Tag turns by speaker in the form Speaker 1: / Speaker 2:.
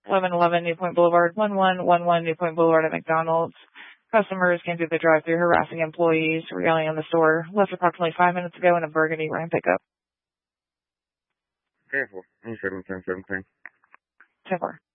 Speaker 1: 1111 New Point Boulevard, 1111 New Point Boulevard at McDonald's. Customers came through the drive-thru harassing employees, were yelling in the store. Left approximately 5 minutes ago in a burgundy Ram pickup.
Speaker 2: 10-4. 10-4.
Speaker 1: 10-4.